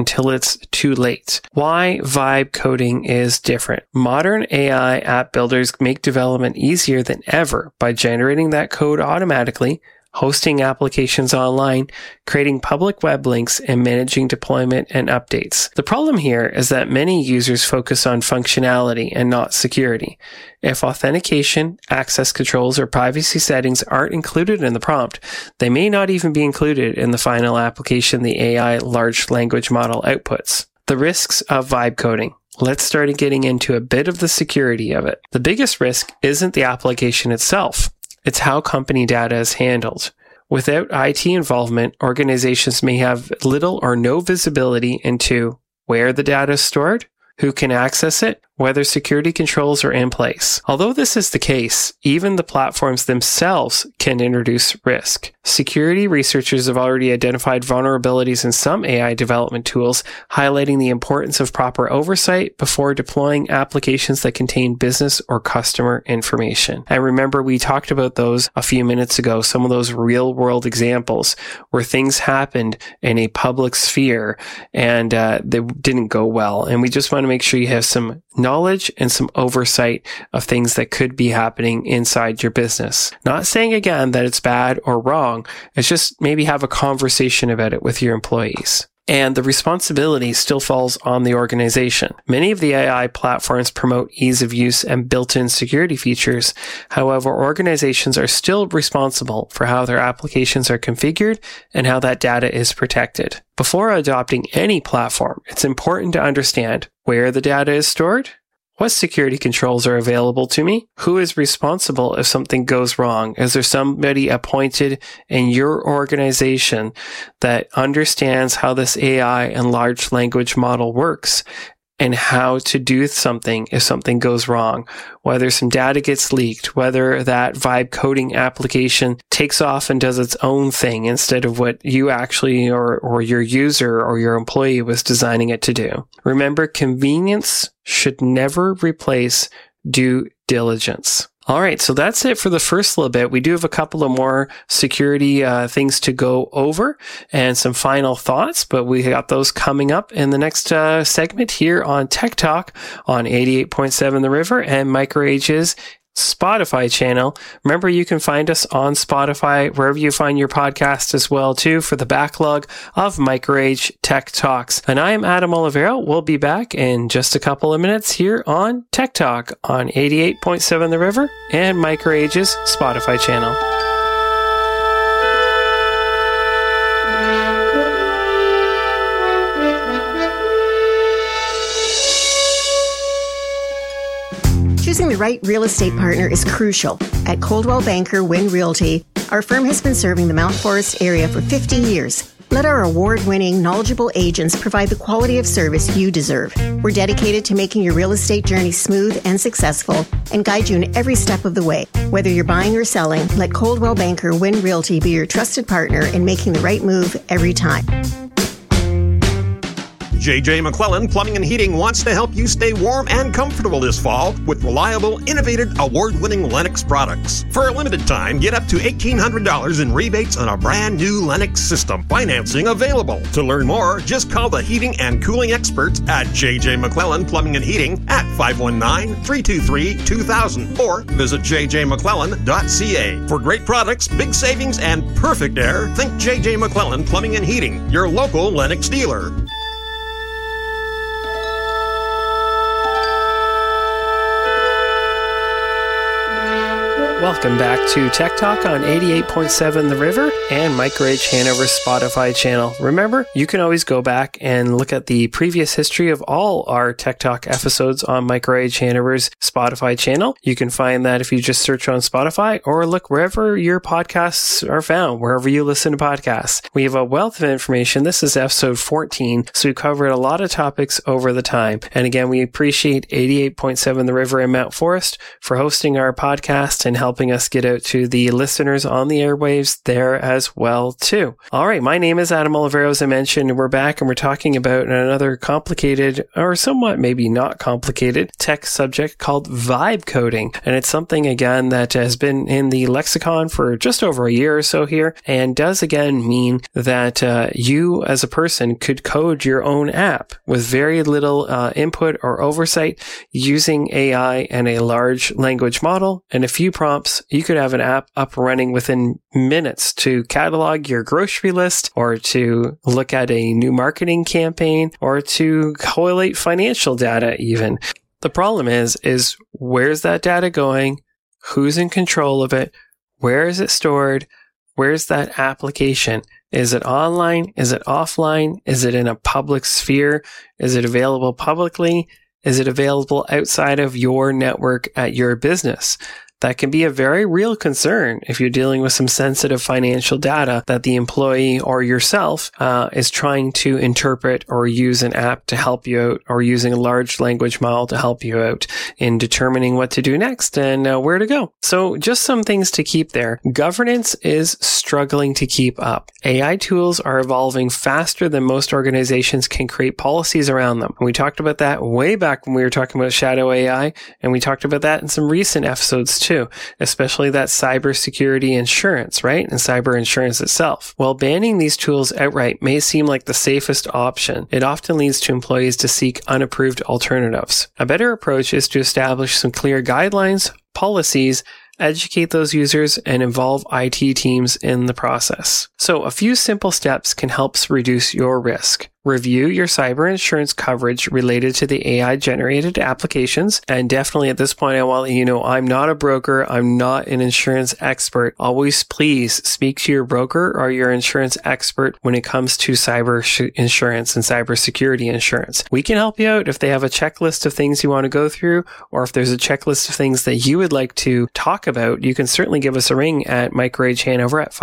until it's too late. Why vibe coding is different. Modern AI app builders make development easier than ever by generating that code automatically, hosting applications online, creating public web links, and managing deployment and updates. The problem here is that many users focus on functionality and not security. If authentication, access controls, or privacy settings aren't included in the prompt, they may not even be included in the final application the AI large language model outputs. The risks of vibe coding. Let's start getting into a bit of the security of it. The biggest risk isn't the application itself. It's how company data is handled. Without IT involvement, organizations may have little or no visibility into where the data is stored, who can access it, whether security controls are in place. Although this is the case, even the platforms themselves can introduce risk. Security researchers have already identified vulnerabilities in some AI development tools, highlighting the importance of proper oversight before deploying applications that contain business or customer information. And remember, we talked about those a few minutes ago, some of those real-world examples where things happened in a public sphere and they didn't go well. And we just want to make sure you have some knowledge and some oversight of things that could be happening inside your business. Not saying again that it's bad or wrong. It's just maybe have a conversation about it with your employees. And the responsibility still falls on the organization. Many of the AI platforms promote ease of use and built-in security features. However, organizations are still responsible for how their applications are configured and how that data is protected. Before adopting any platform, it's important to understand where the data is stored, what security controls are available to me, who is responsible if something goes wrong. Is there somebody appointed in your organization that understands how this AI and large language model works and how to do something if something goes wrong, whether some data gets leaked, whether that vibe coding application takes off and does its own thing instead of what you actually or your user or your employee was designing it to do. Remember, convenience should never replace due diligence. All right, so that's it for the first little bit. We do have a couple of more security things to go over and some final thoughts, but we got those coming up in the next segment here on Tech Talk on 88.7 The River and MicroAge's Spotify channel. Remember, you can find us on Spotify, wherever you find your podcast as well, too, for the backlog of MicroAge Tech Talks. And I am Adam Olivero. We'll be back in just a couple of minutes here on Tech Talk on 88.7 The River and MicroAge's Spotify channel. Choosing the right real estate partner is crucial. At Coldwell Banker Wynn Realty, our firm has been serving the Mount Forest area for 50 years. Let our award-winning, knowledgeable agents provide the quality of service you deserve. We're dedicated to making your real estate journey smooth and successful and guide you in every step of the way. Whether you're buying or selling, let Coldwell Banker Wynn Realty be your trusted partner in making the right move every time. J.J. McClellan Plumbing and Heating wants to help you stay warm and comfortable this fall with reliable, innovative, award-winning Lennox products. For a limited time, get up to $1,800 in rebates on a brand new Lennox system. Financing available. To learn more, just call the heating and cooling experts at J.J. McClellan Plumbing and Heating at 519-323-2000 or visit jjmcclellan.ca. For great products, big savings, and perfect air, think J.J. McClellan Plumbing and Heating, your local Lennox dealer. Welcome back to Tech Talk on 88.7 The River and MicroAge Hanover's Spotify channel. Remember, you can always go back and look at the previous history of all our Tech Talk episodes on MicroAge Hanover's Spotify channel. You can find that if you just search on Spotify or look wherever your podcasts are found, wherever you listen to podcasts. We have a wealth of information. This is episode 14, so we covered a lot of topics over the time. And again, we appreciate 88.7 The River and Mount Forest for hosting our podcast and helping helping us get out to the listeners on the airwaves there as well too. All right, my name is Adam Olivero, as I mentioned. We're back and we're talking about another complicated, or somewhat maybe not complicated, tech subject called vibe coding. And it's something, again, that has been in the lexicon for just over a year or so here, and does again mean that you as a person could code your own app with very little input or oversight using AI and a large language model and a few prompts. You could have an app up running within minutes to catalog your grocery list, or to look at a new marketing campaign, or to collate financial data even. The problem is where's that data going? Who's in control of it? Where is it stored? Where's that application? Is it online? Is it offline? Is it in a public sphere? Is it available publicly? Is it available outside of your network at your business? That can be a very real concern if you're dealing with some sensitive financial data that the employee or yourself is trying to interpret or use an app to help you out, or using a large language model to help you out in determining what to do next and where to go. So just some things to keep there. Governance is struggling to keep up. AI tools are evolving faster than most organizations can create policies around them. And we talked about that way back when we were talking about shadow AI, and we talked about that in some recent episodes too. Especially that cybersecurity insurance, right? And cyber insurance itself. While banning these tools outright may seem like the safest option, it often leads to employees to seek unapproved alternatives. A better approach is to establish some clear guidelines, policies, educate those users, and involve IT teams in the process. So a few simple steps can help reduce your risk. Review your cyber insurance coverage related to the AI-generated applications. And definitely at this point, I want to let you know, I'm not a broker. I'm not an insurance expert. Always please speak to your broker or your insurance expert when it comes to cyber insurance and cybersecurity insurance. We can help you out if they have a checklist of things you want to go through, or if there's a checklist of things that you would like to talk about. You can certainly give us a ring at Mike Rage Hanover at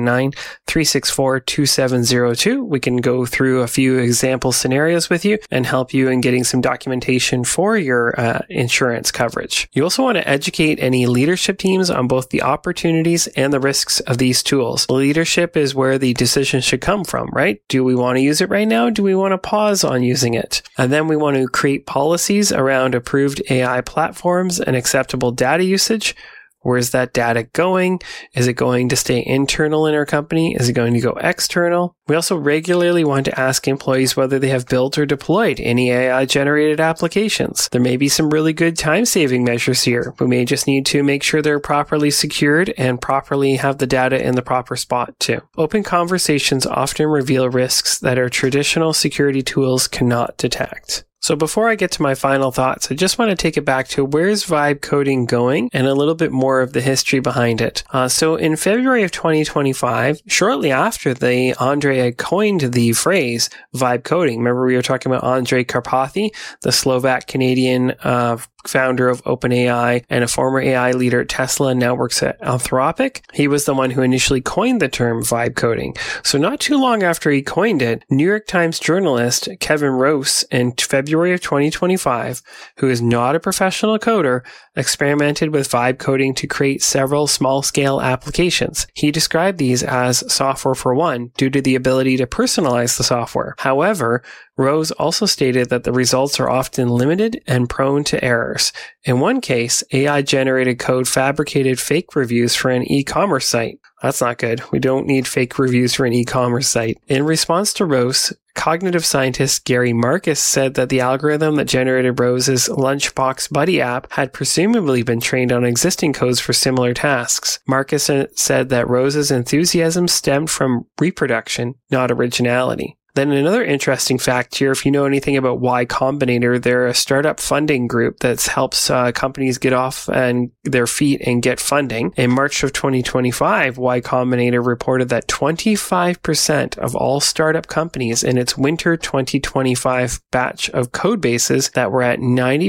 519-364-2702. We can go through a few example scenarios with you and help you in getting some documentation for your insurance coverage. You also want to educate any leadership teams on both the opportunities and the risks of these tools. Leadership is where the decision should come from, right? Do we want to use it right now? Do we want to pause on using it? And then we want to create policies around approved AI platforms and acceptable data usage. Where's that data going? Is it going to stay internal in our company? Is it going to go external? We also regularly want to ask employees whether they have built or deployed any AI-generated applications. There may be some really good time-saving measures here. We may just need to make sure they're properly secured and properly have the data in the proper spot too. Open conversations often reveal risks that our traditional security tools cannot detect. So before I get to my final thoughts, I just want to take it back to where's vibe coding going and a little bit more of the history behind it. So in February of 2025, shortly after Andre had coined the phrase vibe coding, remember we were talking about Andrej Karpathy, the Slovak-Canadian founder of OpenAI and a former AI leader at Tesla and now works at Anthropic. He was the one who initially coined the term vibe coding. So not too long after he coined it, New York Times journalist Kevin Rose in February of 2025, who is not a professional coder, experimented with vibe coding to create several small-scale applications. He described these as software for one due to the ability to personalize the software. However, Rose also stated that the results are often limited and prone to errors. In one case, AI-generated code fabricated fake reviews for an e-commerce site. That's not good. We don't need fake reviews for an e-commerce site. In response to Rose, cognitive scientist Gary Marcus said that the algorithm that generated Rose's Lunchbox Buddy app had presumably been trained on existing codes for similar tasks. Marcus said that Rose's enthusiasm stemmed from reproduction, not originality. Then another interesting fact here, if you know anything about Y Combinator, they're a startup funding group that helps companies get off and their feet and get funding. In March of 2025, Y Combinator reported that 25% of all startup companies in its winter 2025 batch of code bases that were at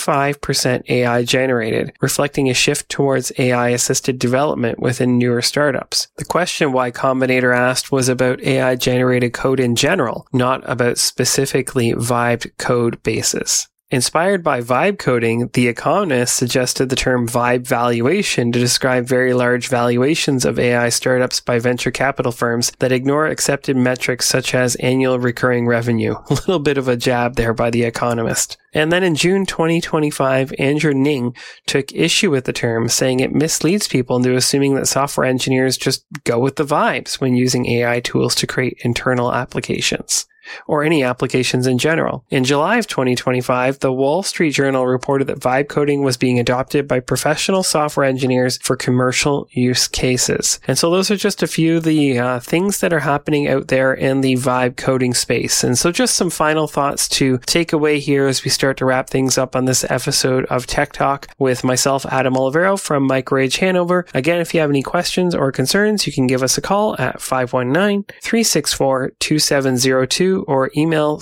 95% AI generated, reflecting a shift towards AI-assisted development within newer startups. The question Y Combinator asked was about AI-generated code in general, not about specifically vibed code bases. Inspired by vibe coding, The Economist suggested the term vibe valuation to describe very large valuations of AI startups by venture capital firms that ignore accepted metrics such as annual recurring revenue. A little bit of a jab there by The Economist. And then in June 2025, Andrew Ng took issue with the term, saying it misleads people into assuming that software engineers just go with the vibes when using AI tools to create internal applications, or any applications in general. In July of 2025, the Wall Street Journal reported that vibe coding was being adopted by professional software engineers for commercial use cases. And so those are just a few of the things that are happening out there in the vibe coding space. And so just some final thoughts to take away here as we start to wrap things up on this episode of Tech Talk with myself, Adam Olivero from MicroAge Hanover. Again, if you have any questions or concerns, you can give us a call at 519-364-2702 or email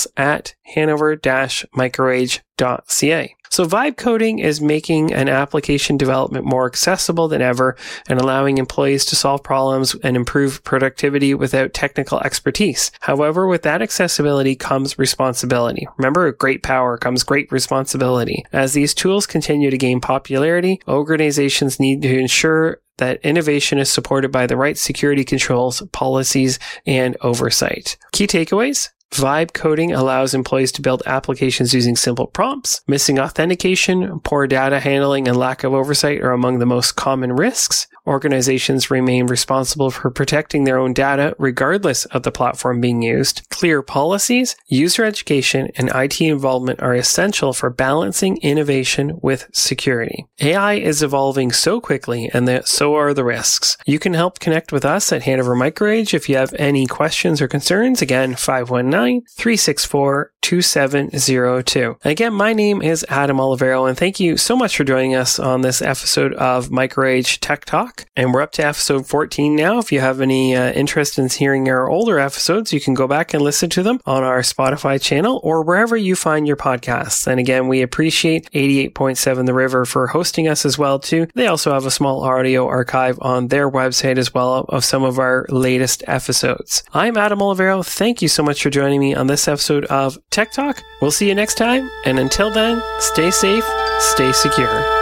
sales@hanover-microage.ca. So vibe coding is making an application development more accessible than ever and allowing employees to solve problems and improve productivity without technical expertise. However, with that accessibility comes responsibility. Remember, with great power comes great responsibility. As these tools continue to gain popularity, organizations need to ensure that innovation is supported by the right security controls, policies, and oversight. Key takeaways. Vibe coding allows employees to build applications using simple prompts. Missing authentication, poor data handling, and lack of oversight are among the most common risks. Organizations remain responsible for protecting their own data regardless of the platform being used. Clear policies, user education, and IT involvement are essential for balancing innovation with security. AI is evolving so quickly, and so are the risks. You can help connect with us at Hanover MicroAge if you have any questions or concerns. Again, 519-364-2702. Again, my name is Adam Olivero, and thank you so much for joining us on this episode of MicroAge Tech Talk. And we're up to episode 14 now. If you have any interest in hearing our older episodes, you can go back and listen to them on our Spotify channel or wherever you find your podcasts. And again, we appreciate 88.7 The River for hosting us as well too. They also have a small audio archive on their website as well of some of our latest episodes. I'm Adam Olivero. Thank you so much for joining me on this episode of Tech Talk. We'll see you next time. And until then, stay safe, stay secure.